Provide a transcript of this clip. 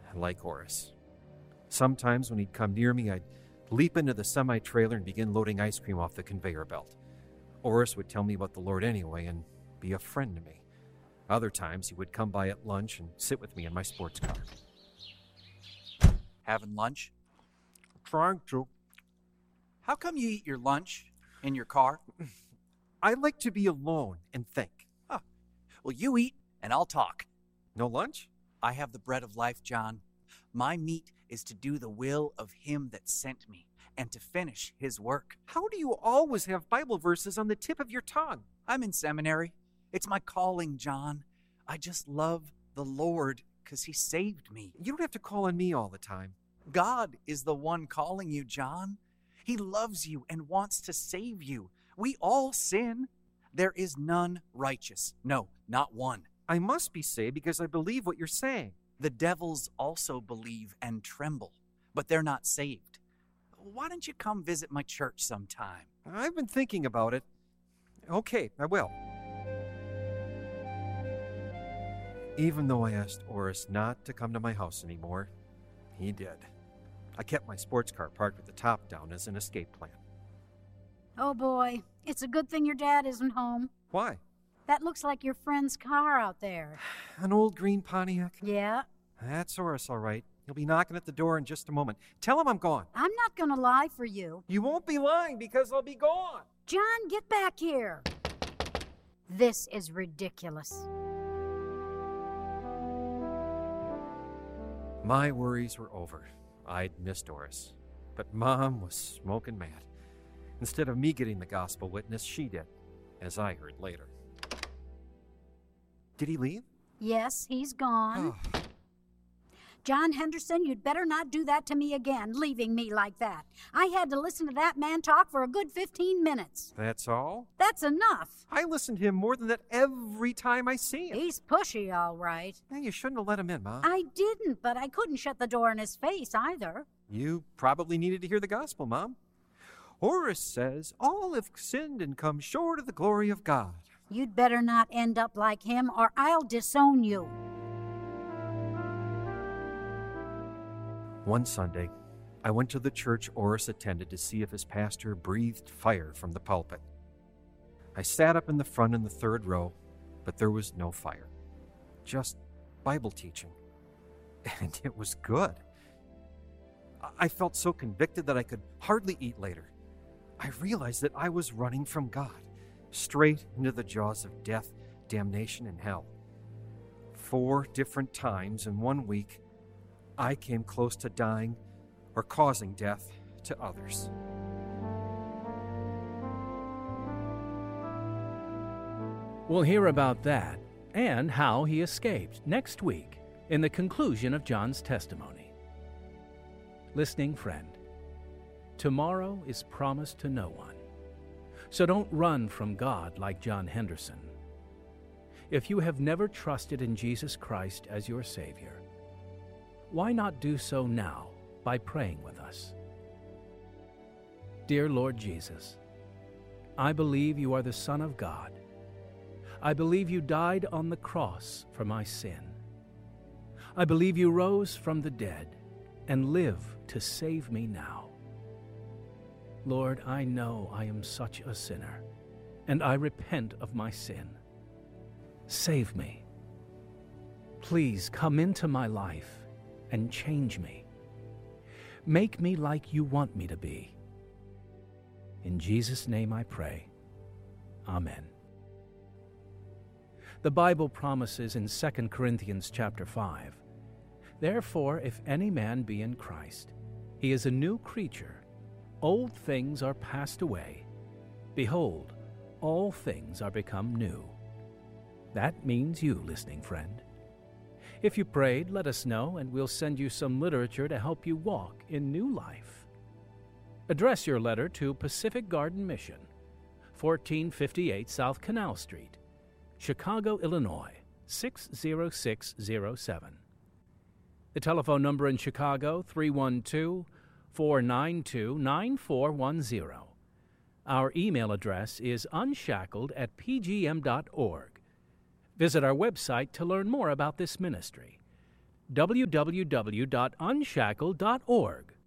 like Horace. Sometimes when he'd come near me, I'd leap into the semi-trailer and begin loading ice cream off the conveyor belt. Horace would tell me about the Lord anyway and be a friend to me. Other times, he would come by at lunch and sit with me in my sports car. Having lunch? Trying to. How come you eat your lunch in your car? I like to be alone and think. Huh. Well, you eat and I'll talk. No lunch? I have the bread of life, John. My meat is to do the will of him that sent me and to finish his work. How do you always have Bible verses on the tip of your tongue? I'm in seminary. It's my calling, John. I just love the Lord because he saved me. You don't have to call on me all the time. God is the one calling you, John. He loves you and wants to save you. We all sin. There is none righteous. No, not one. I must be saved because I believe what you're saying. The devils also believe and tremble, but they're not saved. Why don't you come visit my church sometime? I've been thinking about it. Okay, I will. Even though I asked Horace not to come to my house anymore, he did. I kept my sports car parked with the top down as an escape plan. Oh boy, it's a good thing your dad isn't home. Why? That looks like your friend's car out there. An old green Pontiac? Yeah? That's Horace, all right. He'll be knocking at the door in just a moment. Tell him I'm gone. I'm not gonna lie for you. You won't be lying because I'll be gone. John, get back here. This is ridiculous. My worries were over. I'd missed Horace. But Mom was smoking mad. Instead of me getting the gospel witness, she did, as I heard later. Did he leave? Yes, he's gone. Oh. John Henderson, you'd better not do that to me again, leaving me like that. I had to listen to that man talk for a good 15 minutes. That's all? That's enough. I listen to him more than that every time I see him. He's pushy, all right. Yeah, you shouldn't have let him in, Mom. I didn't, but I couldn't shut the door in his face either. You probably needed to hear the gospel, Mom. Horace says, all have sinned and come short of the glory of God. You'd better not end up like him, or I'll disown you. One Sunday, I went to the church Horace attended to see if his pastor breathed fire from the pulpit. I sat up in the front in the third row, but there was no fire. Just Bible teaching. And it was good. I felt so convicted that I could hardly eat later. I realized that I was running from God, straight into the jaws of death, damnation, and hell. 4 different times in 1 week, I came close to dying or causing death to others. We'll hear about that and how he escaped next week in the conclusion of John's testimony. Listening friend, tomorrow is promised to no one, so don't run from God like John Henderson. If you have never trusted in Jesus Christ as your Savior, why not do so now by praying with us? Dear Lord Jesus, I believe you are the Son of God. I believe you died on the cross for my sin. I believe you rose from the dead and live to save me now. Lord, I know I am such a sinner, and I repent of my sin. Save me. Please come into my life and change me. Make me like you want me to be. In Jesus' name I pray. Amen. The Bible promises in 2 Corinthians chapter 5, "Therefore, if any man be in Christ, he is a new creature. Old things are passed away. Behold, all things are become new." That means you, listening friend. If you prayed, let us know, and we'll send you some literature to help you walk in new life. Address your letter to Pacific Garden Mission, 1458 South Canal Street, Chicago, Illinois, 60607. The telephone number in Chicago, 312-492-9410. Our email address is unshackled@pgm.org. Visit our website to learn more about this ministry. www.unshackled.org.